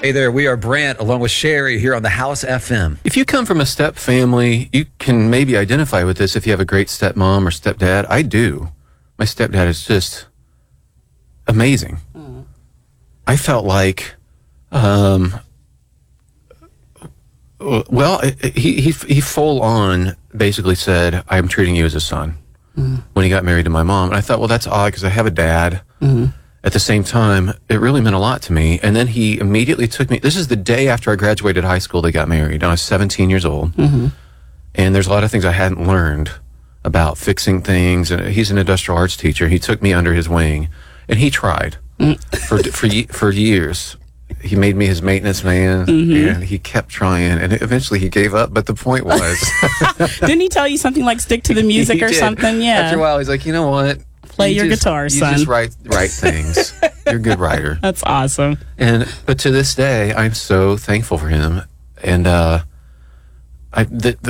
Hey there, we are Brant along with Sherry here on the House FM. If you come from a step family, you can maybe identify with this if you have a great stepmom or stepdad. I do. My stepdad is just amazing. I felt like, he full on basically said, I'm treating you as a son when he got married to my mom. And I thought, well, that's odd because I have a dad. At the same time, it really meant a lot to me. And then he immediately took me. This is the day after I graduated high school. They got married. I was 17 years old. And there's a lot of things I hadn't learned about fixing things. And he's an industrial arts teacher. He took me under his wing, and he tried for years. He made me his maintenance man, and he kept trying, and eventually he gave up. But the point was, didn't he tell you something like stick to the music He or did. something? Yeah. After a while, he's like, you know what? Play your guitar, son. You just write things. You're a good writer. That's awesome. But to this day, I'm so thankful for him. And the